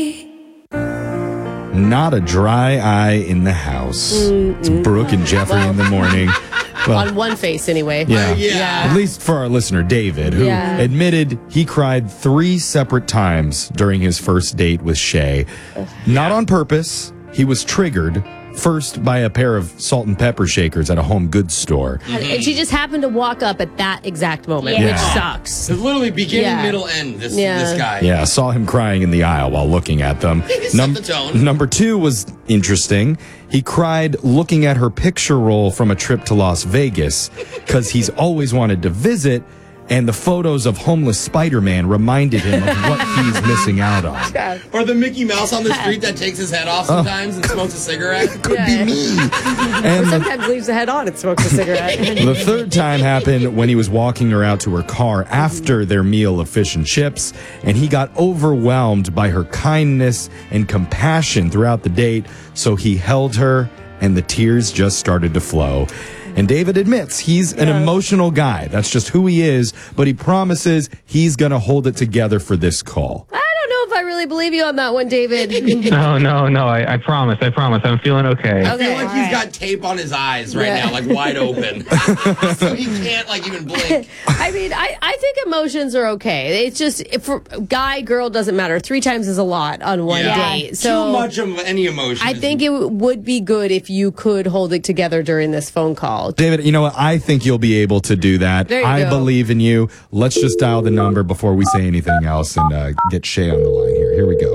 Not a dry eye in the house. It's Brooke and Jeffrey in the morning. Well, On one face, anyway. yeah. At least for our listener, David, who admitted he cried 3 separate times during his first date with Shay. Not on purpose. He was triggered. First by a pair of salt and pepper shakers at a home goods store. And she just happened to walk up at that exact moment, which sucks. It's literally beginning, middle, end, this guy. Yeah, saw him crying in the aisle while looking at them. Set the tone. Number 2 was interesting. He cried looking at her picture roll from a trip to Las Vegas because he's always wanted to visit, and the photos of homeless Spider-Man reminded him of what he's missing out on. Or the Mickey Mouse on the street that takes his head off sometimes and smokes a cigarette. Could be me. And Sometimes leaves the head on and smokes a cigarette. the third time happened when he was walking her out to her car after their meal of fish and chips, and he got overwhelmed by her kindness and compassion throughout the date, so he held her, and the tears just started to flow. And David admits he's an emotional guy. That's just who he is, but he promises he's going to hold it together for this call. I don't know if I really believe you on that one, David. No. I promise. I'm feeling okay. I feel like he's got tape on his eyes right now, like wide open. So he can't even blink. I mean, I think emotions are okay. It's just, for guy, girl, doesn't matter. 3 times is a lot on one date. So too much of any emotion. I think it would be good if you could hold it together during this phone call. David, you know what? I think you'll be able to do that. There you I go. believe in you. Let's just dial the number before we say anything else and get Shay on the line here. Here we go.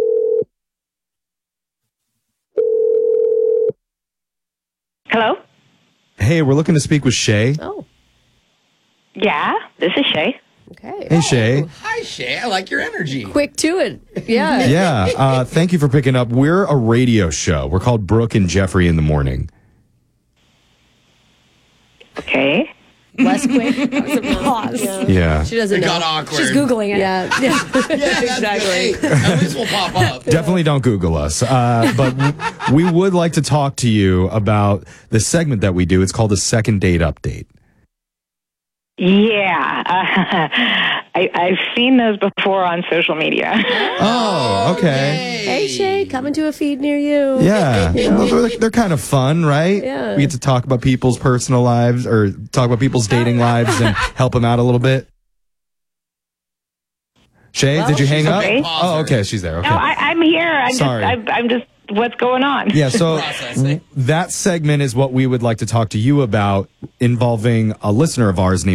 Hello? Hey, we're looking to speak with Shay. Oh, Yeah, this is Shay. okay. Hey, Shay. Hi, Shay. I like your energy. Quick to it. Yeah. Yeah, thank you for picking up. We're a radio show. We're called Brooke and Jeffrey in the Morning. Okay. Less quick. That was a pause. Yeah. She doesn't It know. got awkward. She's Googling it. Yeah. Yeah, exactly. Hey, at least we'll pop up. Definitely don't Google us. But we would like to talk to you about the segment that we do. It's called a second date update. Yeah. I've seen those before on social media. Oh, okay. Hey, Shay, coming to a feed near you. Yeah. Well, they're kind of fun, right? Yeah. We get to talk about people's personal lives or talk about people's dating lives and help them out a little bit. Shay, did you hang up? okay. Oh, okay. She's there. Okay. No, I'm here. Sorry. I'm just, what's going on? Yeah, so Processing. that segment is what we would like to talk to you about involving a listener of ours named